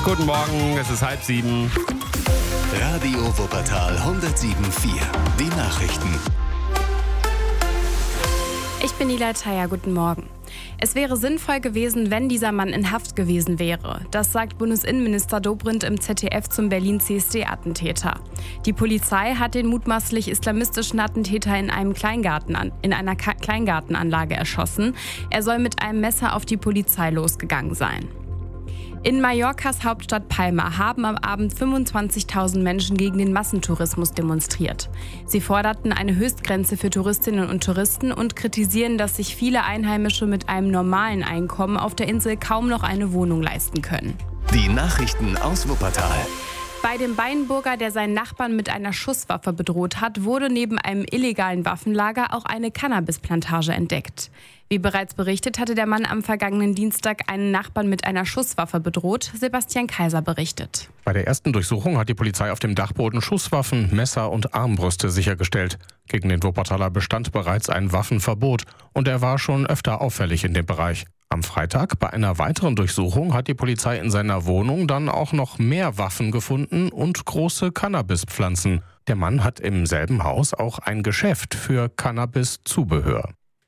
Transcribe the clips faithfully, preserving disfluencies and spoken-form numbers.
Guten Morgen, es ist halb sieben. Radio Wuppertal hundertsieben Komma vier. Die Nachrichten. Ich bin Nilay Taya, guten Morgen. Es wäre sinnvoll gewesen, wenn dieser Mann in Haft gewesen wäre. Das sagt Bundesinnenminister Dobrindt im Z D F zum Berlin-C S D-Attentäter. Die Polizei hat den mutmaßlich islamistischen Attentäter in, einem Kleingarten an, in einer Ka- Kleingartenanlage erschossen. Er soll mit einem Messer auf die Polizei losgegangen sein. In Mallorcas Hauptstadt Palma haben am Abend fünfundzwanzigtausend Menschen gegen den Massentourismus demonstriert. Sie forderten eine Höchstgrenze für Touristinnen und Touristen und kritisieren, dass sich viele Einheimische mit einem normalen Einkommen auf der Insel kaum noch eine Wohnung leisten können. Die Nachrichten aus Wuppertal. Bei dem Beinburger, der seinen Nachbarn mit einer Schusswaffe bedroht hat, wurde neben einem illegalen Waffenlager auch eine Cannabisplantage entdeckt. Wie bereits berichtet, hatte der Mann am vergangenen Dienstag einen Nachbarn mit einer Schusswaffe bedroht. Sebastian Kaiser berichtet. Bei der ersten Durchsuchung hat die Polizei auf dem Dachboden Schusswaffen, Messer und Armbrüste sichergestellt. Gegen den Wuppertaler bestand bereits ein Waffenverbot und er war schon öfter auffällig in dem Bereich. Am Freitag bei einer weiteren Durchsuchung hat die Polizei in seiner Wohnung dann auch noch mehr Waffen gefunden und große Cannabispflanzen. Der Mann hat im selben Haus auch ein Geschäft für Cannabiszubehör.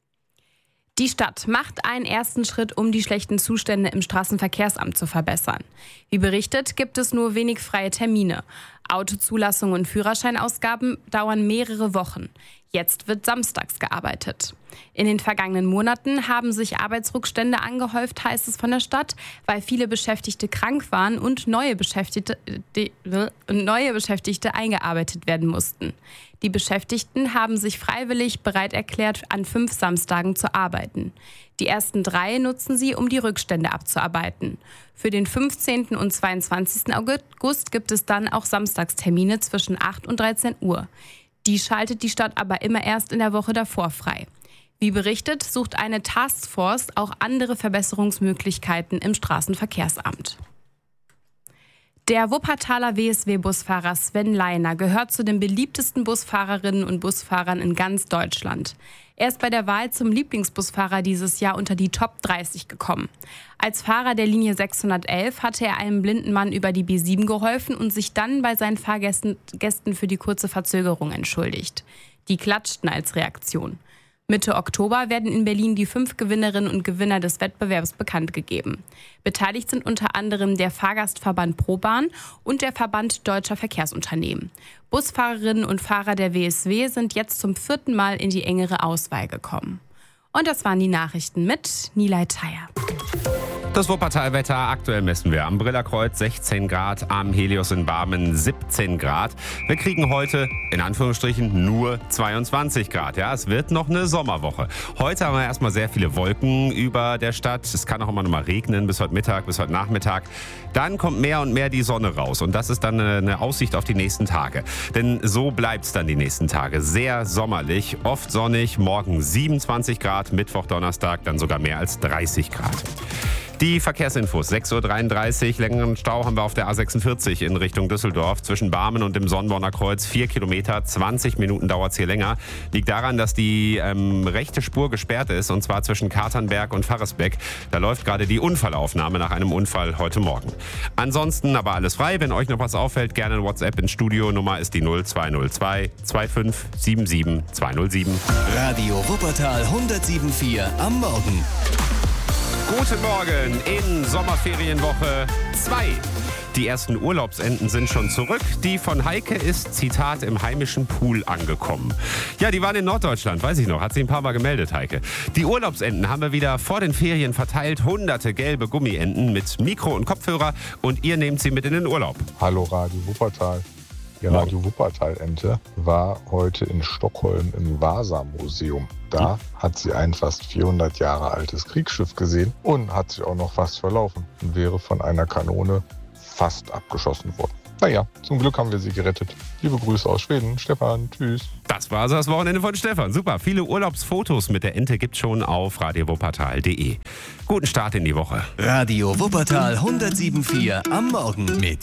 Die Stadt macht einen ersten Schritt, um die schlechten Zustände im Straßenverkehrsamt zu verbessern. Wie berichtet, gibt es nur wenig freie Termine. Autozulassung und Führerscheinausgaben dauern mehrere Wochen. Jetzt wird samstags gearbeitet. In den vergangenen Monaten haben sich Arbeitsrückstände angehäuft, heißt es von der Stadt, weil viele Beschäftigte krank waren und neue Beschäftigte, die, neue Beschäftigte eingearbeitet werden mussten. Die Beschäftigten haben sich freiwillig bereit erklärt, an fünf Samstagen zu arbeiten. Die ersten drei nutzen sie, um die Rückstände abzuarbeiten. Für den fünfzehnten und zweiundzwanzigsten August gibt es dann auch Samstagstermine zwischen acht und dreizehn Uhr. Die schaltet die Stadt aber immer erst in der Woche davor frei. Wie berichtet, sucht eine Taskforce auch andere Verbesserungsmöglichkeiten im Straßenverkehrsamt. Der Wuppertaler W S W-Busfahrer Sven Leiner gehört zu den beliebtesten Busfahrerinnen und Busfahrern in ganz Deutschland. Er ist bei der Wahl zum Lieblingsbusfahrer dieses Jahr unter die Top dreißig gekommen. Als Fahrer der Linie sechshundertelf hatte er einem blinden Mann über die B sieben geholfen und sich dann bei seinen Fahrgästen Gästen für die kurze Verzögerung entschuldigt. Die klatschten als Reaktion. Mitte Oktober werden in Berlin die fünf Gewinnerinnen und Gewinner des Wettbewerbs bekannt gegeben. Beteiligt sind unter anderem der Fahrgastverband ProBahn und der Verband Deutscher Verkehrsunternehmen. Busfahrerinnen und Fahrer der W S W sind jetzt zum vierten Mal in die engere Auswahl gekommen. Und das waren die Nachrichten mit Nilay Taya. Das Wuppertalwetter, aktuell messen wir am Brillerkreuz sechzehn Grad, am Helios in Barmen siebzehn Grad. Wir kriegen heute in Anführungsstrichen nur zweiundzwanzig Grad. Ja, es wird noch eine Sommerwoche. Heute haben wir erstmal sehr viele Wolken über der Stadt. Es kann auch immer noch mal regnen bis heute Mittag, bis heute Nachmittag. Dann kommt mehr und mehr die Sonne raus und das ist dann eine Aussicht auf die nächsten Tage. Denn so bleibt es dann die nächsten Tage. Sehr sommerlich, oft sonnig, morgen siebenundzwanzig Grad, Mittwoch, Donnerstag dann sogar mehr als dreißig Grad. Die Verkehrsinfos, sechs Uhr dreiunddreißig, längeren Stau haben wir auf der A sechsundvierzig in Richtung Düsseldorf zwischen Barmen und dem Sonnborner Kreuz, vier Kilometer, zwanzig Minuten dauert es hier länger. Liegt daran, dass die ähm, rechte Spur gesperrt ist und zwar zwischen Katernberg und Farresbeck. Da läuft gerade die Unfallaufnahme nach einem Unfall heute Morgen. Ansonsten aber alles frei, wenn euch noch was auffällt, gerne ein WhatsApp ins Studio, Nummer ist die null zwei null zwei zwei fünf sieben sieben zwei null sieben. Radio Wuppertal hundertsieben Komma vier am Morgen. Guten Morgen in Sommerferienwoche zwei. Die ersten Urlaubsenten sind schon zurück. Die von Heike ist, Zitat, im heimischen Pool angekommen. Ja, die waren in Norddeutschland, weiß ich noch, hat sie ein paar Mal gemeldet, Heike. Die Urlaubsenten haben wir wieder vor den Ferien verteilt. Hunderte gelbe Gummienten mit Mikro und Kopfhörer und ihr nehmt sie mit in den Urlaub. Hallo Radio Wuppertal. Die Radio Wuppertal-Ente war heute in Stockholm im Vasa-Museum. Da hat sie ein fast vierhundert Jahre altes Kriegsschiff gesehen und hat sich auch noch fast verlaufen und wäre von einer Kanone fast abgeschossen worden. Naja, zum Glück haben wir sie gerettet. Liebe Grüße aus Schweden. Stefan, tschüss. Das war also das Wochenende von Stefan. Super, viele Urlaubsfotos mit der Ente gibt's schon auf radio wuppertal punkt de. Guten Start in die Woche. Radio Wuppertal hundertsieben Komma vier am Morgen mit